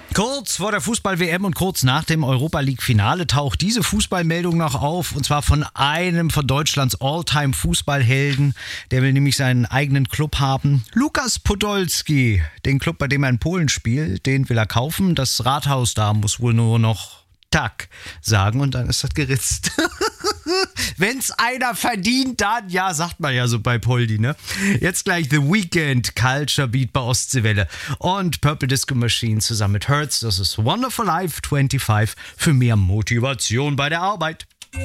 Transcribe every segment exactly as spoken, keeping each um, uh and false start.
Kurz vor der Fußball-W M und kurz nach dem Europa-League-Finale taucht diese Fußballmeldung noch auf, und zwar von einem von Deutschlands All-Time-Fußballhelden. Der will nämlich seinen eigenen Club haben. Lukas Podolski, den Club, bei dem er in Polen spielt, den will er kaufen. Das Rathaus da muss wohl nur noch Tack sagen und dann ist das geritzt. Wenn's einer verdient, dann ja, sagt man ja so bei Poldi, ne? Jetzt gleich The Weeknd, Culture Beat bei Ostseewelle und Purple Disco Machine zusammen mit Hertz. Das ist Wonderful Life fünfundzwanzig für mehr Motivation bei der Arbeit.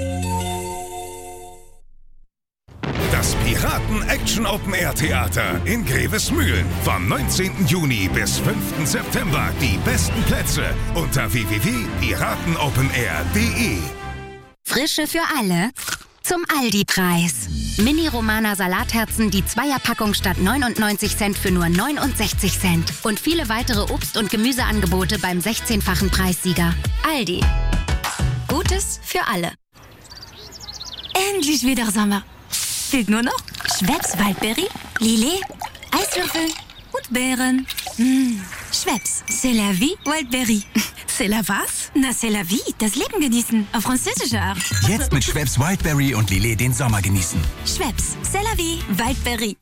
Das Piraten-Action-Open-Air-Theater in Grevesmühlen. Vom neunzehnten Juni bis fünften September. Die besten Plätze unter w w w punkt piratenopenair punkt de. Frische für alle zum Aldi-Preis. Mini-Romana Salatherzen, die Zweierpackung statt neunundneunzig Cent für nur neunundsechzig Cent. Und viele weitere Obst- und Gemüseangebote beim sechzehnfachen Preissieger. Aldi. Gutes für alle. Endlich wieder Sommer. Fehlt nur noch Schweppes Waldbeere, Lillet, Eiswürfel und Beeren. Mmh. Schweppes, c'est la vie Waldbeere. C'est la was? Na, c'est la vie. Das Leben genießen. Auf französische Art. Jetzt mit Schweppes Wildberry und Lillet den Sommer genießen. Schweppes, c'est la vie Waldbeere.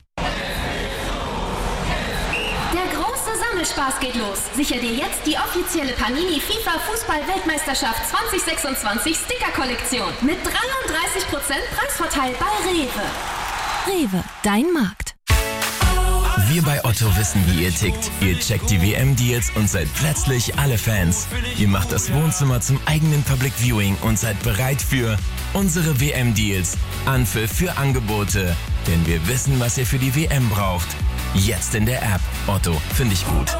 Der große Sammelspaß geht los. Sicher dir jetzt die offizielle Panini FIFA Fußball-Weltmeisterschaft zwanzig sechsundzwanzig Sticker-Kollektion. Mit dreiunddreißig Prozent Preisvorteil bei Rewe. Rewe, dein Markt. Wir bei Otto wissen, wie ihr tickt. Ihr checkt die W M-Deals und seid plötzlich alle Fans. Ihr macht das Wohnzimmer zum eigenen Public Viewing und seid bereit für unsere W M-Deals. Anpfiff für Angebote. Denn wir wissen, was ihr für die W M braucht. Jetzt in der App. Otto, finde ich gut.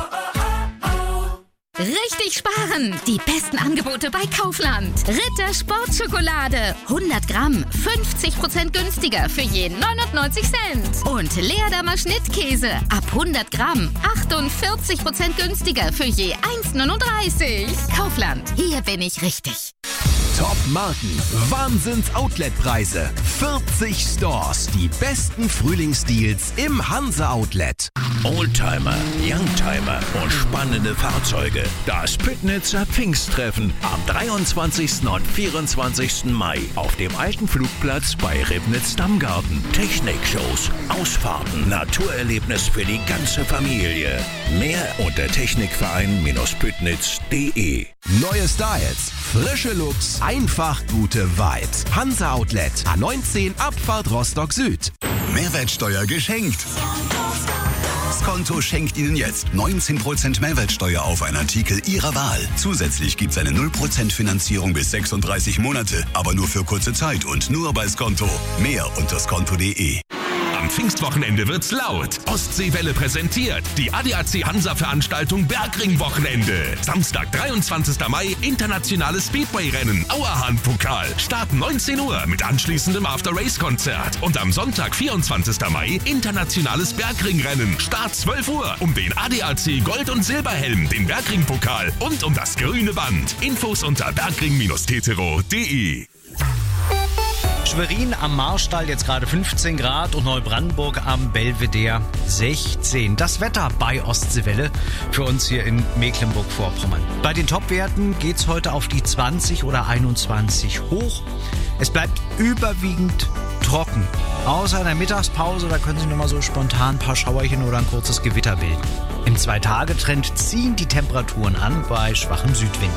Richtig sparen! Die besten Angebote bei Kaufland. Ritter Sportschokolade. hundert Gramm. fünfzig Prozent günstiger für je neunundneunzig Cent. Und Leerdammer Schnittkäse. Ab hundert Gramm. achtundvierzig Prozent günstiger für je eins neununddreißig. Kaufland. Hier bin ich richtig. Top-Marken, Wahnsinns-Outlet-Preise, vierzig Stores, die besten Frühlingsdeals im Hansa-Outlet. Oldtimer, Youngtimer und spannende Fahrzeuge. Das Püttnitzer Pfingsttreffen am dreiundzwanzigsten und vierundzwanzigsten Mai auf dem alten Flugplatz bei Ribnitz-Dammgarten. Technikshows, Ausfahrten, Naturerlebnis für die ganze Familie. Mehr unter technikverein Püttnitz punkt de. Neue Styles, frische Looks, einfach gute Vibes. Hansa Outlet, A neunzehn, Abfahrt Rostock Süd. Mehrwertsteuer geschenkt. Skonto schenkt Ihnen jetzt neunzehn Prozent Mehrwertsteuer auf einen Artikel Ihrer Wahl. Zusätzlich gibt es eine null Prozent Finanzierung bis sechsunddreißig Monate, aber nur für kurze Zeit und nur bei Skonto. Mehr unter skonto punkt de. Am Pfingstwochenende wird's laut. Ostseewelle präsentiert die A D A C Hansa-Veranstaltung Bergring-Wochenende. Samstag, dreiundzwanzigsten Mai, internationales Speedway-Rennen, Auerhahn-Pokal. Start neunzehn Uhr mit anschließendem After-Race-Konzert. Und am Sonntag, vierundzwanzigsten Mai, internationales Bergring-Rennen. Start zwölf Uhr um den A D A C Gold- und Silberhelm, den Bergring-Pokal und um das grüne Band. Infos unter bergring tetero punkt de. Schwerin am Marstall jetzt gerade fünfzehn Grad und Neubrandenburg am Belvedere sechzehn. Das Wetter bei Ostseewelle für uns hier in Mecklenburg-Vorpommern. Bei den Topwerten geht es heute auf die zwanzig oder einundzwanzig hoch. Es bleibt überwiegend trocken. Außer in der Mittagspause, da können sich nochmal so spontan ein paar Schauerchen oder ein kurzes Gewitter bilden. Im Zwei-Tage-Trend ziehen die Temperaturen an bei schwachem Südwind.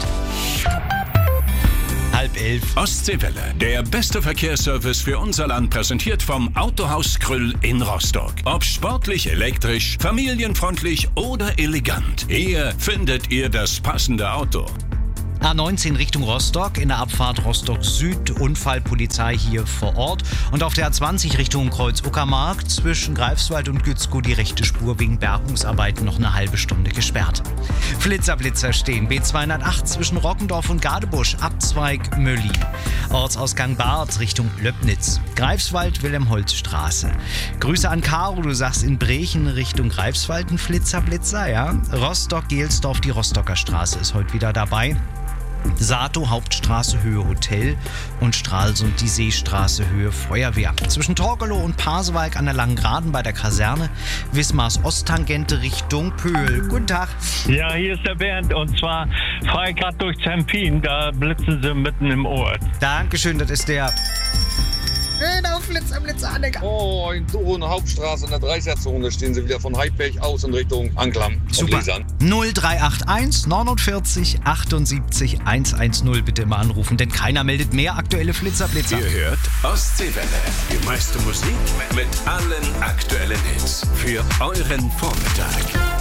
Halb elf. Ostseewelle, der beste Verkehrsservice für unser Land, präsentiert vom Autohaus Krüll in Rostock. Ob sportlich, elektrisch, familienfreundlich oder elegant, hier findet ihr das passende Auto. A neunzehn Richtung Rostock, in der Abfahrt Rostock Süd, Unfallpolizei hier vor Ort. Und auf der A zwanzig Richtung Kreuz-Uckermark zwischen Greifswald und Gützkow die rechte Spur wegen Bergungsarbeiten noch eine halbe Stunde gesperrt. Flitzerblitzer stehen, B zweihundertacht zwischen Rockendorf und Gadebusch, Abzweig Möllin. Ortsausgang Barth Richtung Löbnitz. Greifswald, Wilhelm-Holz-Straße. Grüße an Caro, du sagst in Brechen Richtung Greifswald ein Flitzerblitzer, ja. Rostock-Gelsdorf, die Rostocker Straße ist heute wieder dabei. Sato, Hauptstraße, Höhe Hotel und Stralsund, die Seestraße, Höhe Feuerwehr. Zwischen Torgelow und Pasewalk an der Langen Geraden bei der Kaserne, Wismars Osttangente Richtung Pöhl. Guten Tag. Ja, hier ist der Bernd und zwar fahre ich gerade durch Zempin, da blitzen sie mitten im Ort. Dankeschön, das ist der... Genau, Flitzer, Blitzer, Annecker. Oh, in Doren Hauptstraße in der dreißiger-Zone stehen sie wieder von Heidberg aus in Richtung Anklam. Super. null drei acht eins neunundvierzig achtundsiebzig hundertzehn bitte immer anrufen, denn keiner meldet mehr aktuelle Flitzerblitzer. Ihr hört Ostseewelle. Die meiste Musik mit allen aktuellen Hits für euren Vormittag.